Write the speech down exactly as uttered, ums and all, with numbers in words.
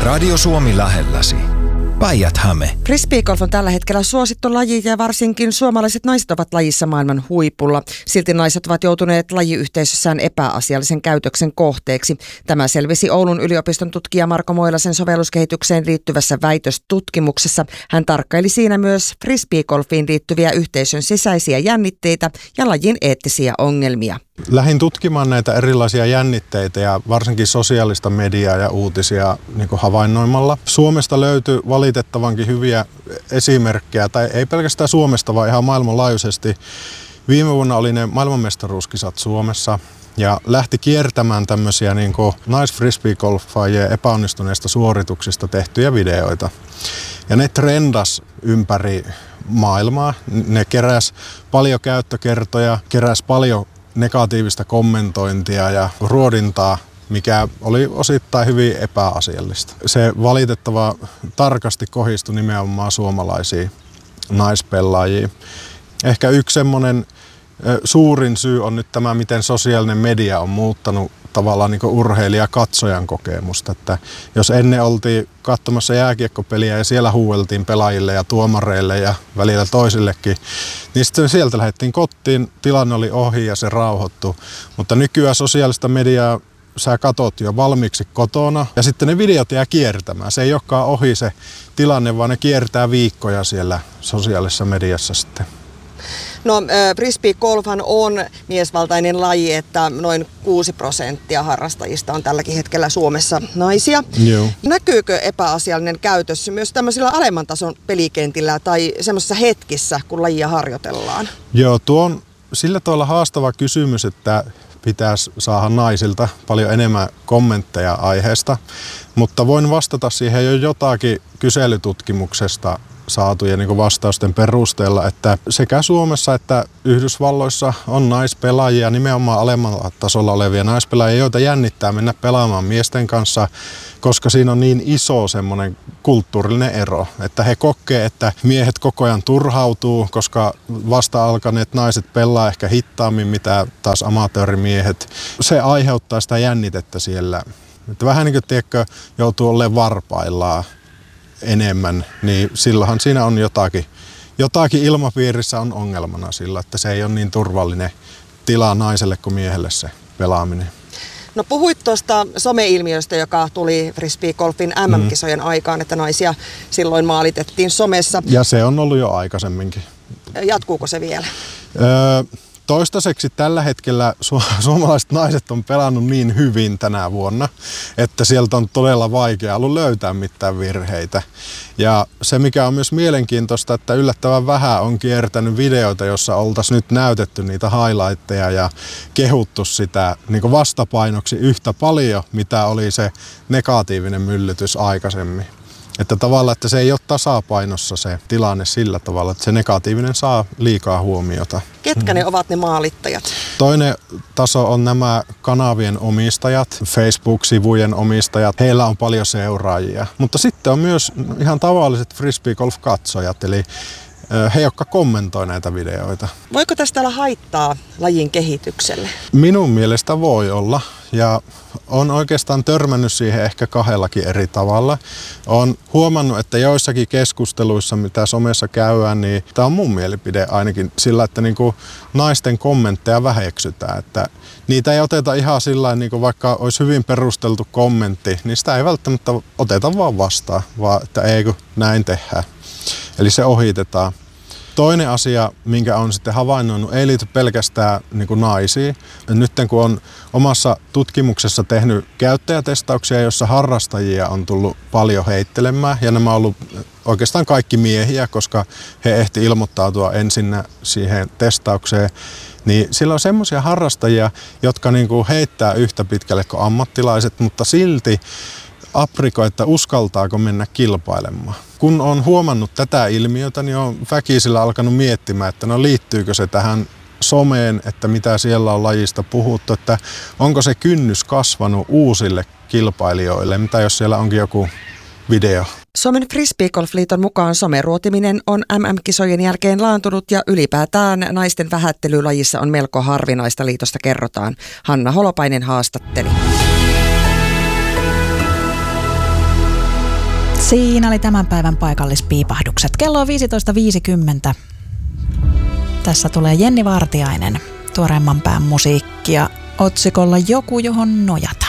Radio Suomi lähelläsi. Päijät-Häme. Frisbeegolf on tällä hetkellä suosittu laji ja varsinkin suomalaiset naiset ovat lajissa maailman huipulla. Silti naiset ovat joutuneet lajiyhteisössään epäasiallisen käytöksen kohteeksi. Tämä selvisi Oulun yliopiston tutkija Marko Moilasen sovelluskehitykseen liittyvässä väitöstutkimuksessa. Hän tarkkaili siinä myös frisbeegolfiin liittyviä yhteisön sisäisiä jännitteitä ja lajin eettisiä ongelmia. Lähdin tutkimaan näitä erilaisia jännitteitä ja varsinkin sosiaalista mediaa ja uutisia niin kuin havainnoimalla. Suomesta löytyi valitettavankin hyviä esimerkkejä, tai ei pelkästään Suomesta, vaan ihan maailmanlaajuisesti. Viime vuonna oli ne maailmanmestaruuskisat Suomessa ja lähti kiertämään tämmöisiä niin kuin naisfrisbeegolfaajien epäonnistuneista suorituksista tehtyjä videoita. Ja ne trendas ympäri maailmaa. Ne keräs paljon käyttökertoja, keräs paljon negatiivista kommentointia ja ruodintaa, mikä oli osittain hyvin epäasiallista. Se valitettava tarkasti kohdistui nimenomaan suomalaisiin naispelaajia. Ehkä yksi semmoinen suurin syy on nyt tämä, miten sosiaalinen media on muuttanut tavallaan niin kuin urheilija-katsojan kokemusta. Että jos ennen oltiin katsomassa jääkiekkopeliä ja siellä huueltiin pelaajille ja tuomareille ja välillä toisillekin, niin sitten sieltä lähdettiin kotiin, tilanne oli ohi ja se rauhoittui. Mutta nykyään sosiaalista mediaa sä katot jo valmiiksi kotona ja sitten ne videot jää kiertämään. Se ei olekaan ohi se tilanne, vaan ne kiertää viikkoja siellä sosiaalisessa mediassa sitten. No frisbeegolfhan on miesvaltainen laji, että noin kuusi prosenttia harrastajista on tälläkin hetkellä Suomessa naisia. Joo. Näkyykö epäasiallinen käytös myös tämmöisillä alemman tason pelikentillä tai semmoisissa hetkissä, kun lajia harjoitellaan? Joo, tuo on sillä tavalla haastava kysymys, että pitäisi saada naisilta paljon enemmän kommentteja aiheesta, mutta voin vastata siihen jo jotakin kyselytutkimuksesta saatujen niin kuin vastausten perusteella, että sekä Suomessa että Yhdysvalloissa on naispelaajia, nimenomaan alemmalla tasolla olevia naispelaajia, joita jännittää mennä pelaamaan miesten kanssa, koska siinä on niin iso semmoinen kulttuurillinen ero, että he kokee, että miehet koko ajan turhautuu, koska vasta alkaneet naiset pelaa ehkä hittaammin, mitä taas amatöörimiehet. Se aiheuttaa sitä jännitettä siellä. Että vähän niin kuin tiedätkö, joutuu olemaan varpaillaan enemmän, niin silloinhan siinä on jotakin, jotakin ilmapiirissä on ongelmana sillä, että se ei ole niin turvallinen tila naiselle kuin miehelle se pelaaminen. No puhuit tuosta some-ilmiöstä, joka tuli frisbeegolfin M M-kisojen mm. aikaan, että naisia silloin maalitettiin somessa. Ja se on ollut jo aikaisemminkin. Jatkuuko se vielä? Öö, Toistaiseksi tällä hetkellä su- suomalaiset naiset on pelannut niin hyvin tänä vuonna, että sieltä on todella vaikea ollut löytää mitään virheitä. Ja se mikä on myös mielenkiintoista, että yllättävän vähän on kiertänyt videoita, jossa oltaisiin nyt näytetty niitä highlightteja ja kehuttu sitä niin kuin vastapainoksi yhtä paljon, mitä oli se negatiivinen myllytys aikaisemmin. Että tavallaan, että se ei ole tasapainossa se tilanne sillä tavalla, että se negatiivinen saa liikaa huomiota. Ketkä ne ovat ne maalittajat? Toinen taso on nämä kanavien omistajat, Facebook-sivujen omistajat. Heillä on paljon seuraajia. Mutta sitten on myös ihan tavalliset frisbeegolf-katsojat, eli he, jotka kommentoi näitä videoita. Voiko tästä olla haittaa lajin kehitykselle? Minun mielestä voi olla. Ja olen oikeastaan törmännyt siihen ehkä kahdellakin eri tavalla. Olen huomannut, että joissakin keskusteluissa, mitä somessa käydään, niin tämä on mun mielipide ainakin sillä, että niin kuin naisten kommentteja väheksytään. Että niitä ei oteta ihan sillä niin kuin vaikka olisi hyvin perusteltu kommentti, niin sitä ei välttämättä oteta vaan vastaan, vaan että ei kun näin tehdään. Eli se ohitetaan. Toinen asia, minkä olen sitten havainnoinut, ei liity pelkästään niin kuin naisiin. Nyt kun on omassa tutkimuksessa tehnyt käyttäjätestauksia, jossa harrastajia on tullut paljon heittelemään, ja nämä on ollut oikeastaan kaikki miehiä, koska he ehti ilmoittautua ensin siihen testaukseen, niin sillä on semmoisia harrastajia, jotka niin kuin heittää yhtä pitkälle kuin ammattilaiset, mutta silti aprikoi, että uskaltaako mennä kilpailemaan. Kun on huomannut tätä ilmiötä, niin on väkisillä alkanut miettimään, että no liittyykö se tähän someen, että mitä siellä on lajista puhuttu, että onko se kynnys kasvanut uusille kilpailijoille, mitä jos siellä onkin joku video. Suomen Frisbeegolf-liiton mukaan someruotiminen on M M-kisojen jälkeen laantunut ja ylipäätään naisten vähättely lajissa on melko harvinaista, liitosta kerrotaan. Hanna Holopainen haastatteli. Siinä oli tämän päivän paikallispiipahdukset. Kello on viisitoista viisikymmentä. Tässä tulee Jenni Vartiainen, tuoreemman pään musiikkia otsikolla Joku, johon nojata.